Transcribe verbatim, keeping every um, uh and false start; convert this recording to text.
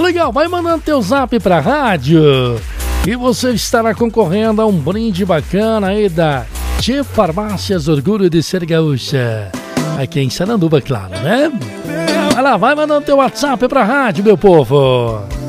Legal, vai mandando teu zap pra rádio e você estará concorrendo a um brinde bacana aí da Tchê Farmácias Orgulho de Ser Gaúcha. Aqui em Sananduva, claro, né? Vai lá, vai mandando teu WhatsApp pra rádio, meu povo.